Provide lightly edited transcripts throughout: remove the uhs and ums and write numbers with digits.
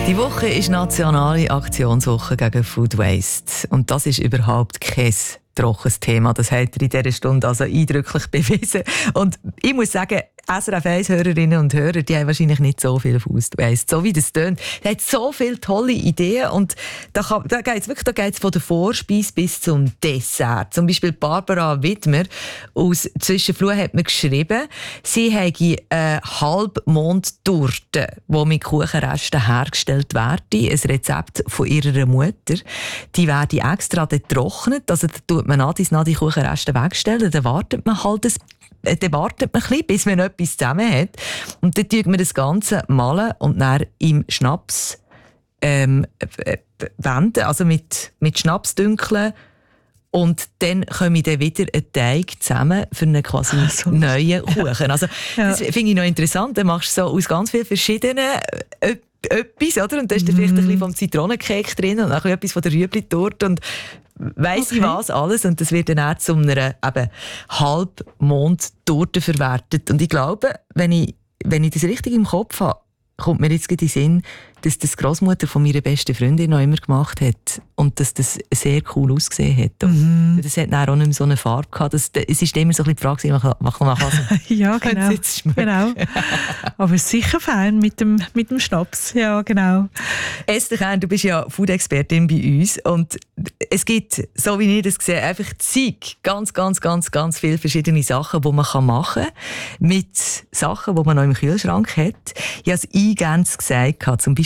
Die Woche ist nationale Aktionswoche gegen Food Waste. Und das ist überhaupt kein trockenes Thema. Das hat er in dieser Stunde also eindrücklich bewiesen. Und ich muss sagen, SRF 1-Hörerinnen und Hörer, die haben wahrscheinlich nicht so viel Food Waste. So wie das tönt. Er hat so viele tolle Ideen. Und da geht es von der Vorspeise bis zum Dessert. Zum Beispiel Barbara Widmer aus Zwischenfluh hat mir geschrieben, sie habe eine Halbmondtorte, die mit Kuchenresten hergestellt werde. Ein Rezept von ihrer Mutter. Die werde extra getrocknet. Also da tut man nach die Kuchenreste wegstellen. Dann wartet man halt ein bisschen, bis man etwas zusammen hat. Und dann tut man das Ganze malen und dann im Schnaps wenden, also mit Schnaps dünkeln. Und dann komme ich dann wieder einen Teig zusammen für einen quasi neuen Kuchen. Also, das finde ich noch interessant. Dann machst du so aus ganz vielen verschiedenen etwas, oder? Und da ist dann vielleicht ein bisschen vom Zitronencake drin und auch etwas von der Rüebli-Torte und weiss ich was alles. Und das wird dann auch zu einer Halbmond-Torte verwertet. Und ich glaube, wenn ich das richtig im Kopf habe, kommt mir jetzt in den Sinn, dass das die Grossmutter von meiner besten Freundin noch immer gemacht hat und dass das sehr cool ausgesehen hat. Und das hat dann auch nicht mehr so eine Farbe gehabt. Es ist immer so ein bisschen die Frage, was man kann. Ja, genau. Aber es ist sicher fein mit dem Schnaps. Ja, genau. Esther Kern, du bist ja Food-Expertin bei uns und es gibt, so wie ich das sehe, einfach ganz viele verschiedene Sachen, die man machen kann mit Sachen, die man noch im Kühlschrank hat. Ich habe es eingangs gesagt, zum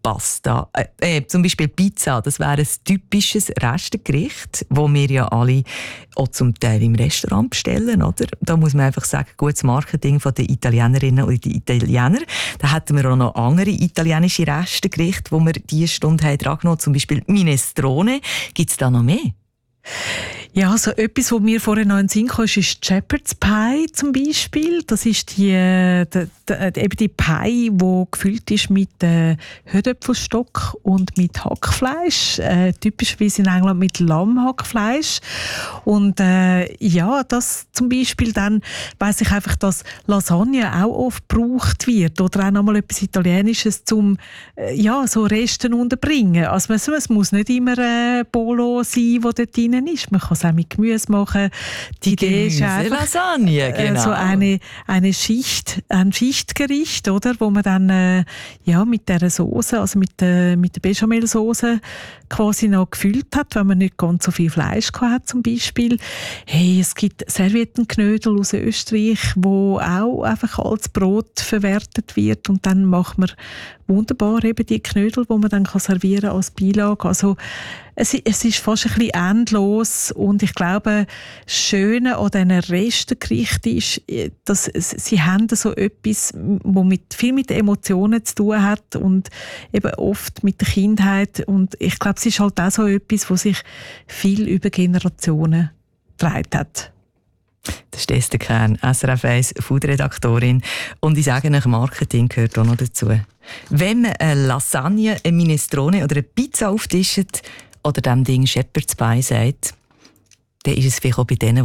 Beispiel Pizza, das wäre ein typisches Restengericht, das wir ja alle auch zum Teil im Restaurant bestellen, oder? Da muss man einfach sagen, gutes Marketing von den Italienerinnen und den Italienern. Da hätten wir auch noch andere italienische Restengerichte, die wir diese Stunde haben dran genommen, zum Beispiel Minestrone. Gibt es da noch mehr? Ja, also etwas, was mir vorher noch in den Sinn kam, ist Shepherd's Pie zum Beispiel. Das ist eben die Pie, die gefüllt ist mit Hühnerapfelstock und mit Hackfleisch. Typischerweise in England mit Lammhackfleisch. Und das zum Beispiel, dann weiss ich einfach, dass Lasagne auch oft gebraucht wird. Oder auch nochmal etwas Italienisches zum so Resten unterbringen. Also es muss nicht immer Bolo sein, wo dort drin ist. Man kann es auch mit Gemüse machen. Die Idee ist einfach Lasagne, genau. So ein Schichtgericht, oder, wo man dann mit dieser Soße, also mit der Bechamel-Soße quasi noch gefüllt hat, wenn man nicht ganz so viel Fleisch hat zum Beispiel. Hey, es gibt Serviettenknödel aus Österreich, wo auch einfach als Brot verwertet wird und dann macht man wunderbar eben die Knödel, die man dann servieren kann als Beilage. Also es ist fast ein bisschen endlos und ich glaube, das Schöne an diesen Restengerichten ist, dass sie haben so etwas, das viel mit Emotionen zu tun hat und eben oft mit der Kindheit und ich glaube, es ist halt auch so etwas, was sich viel über Generationen getragen hat. Das ist Esther Kern, SRF 1 Food-Redaktorin. Und ich sage euch, Marketing gehört auch noch dazu. Wenn man eine Lasagne, eine Minestrone oder eine Pizza auftischt oder dem Ding Shepherd's Pie sagt, dann ist es vielleicht auch bei denen,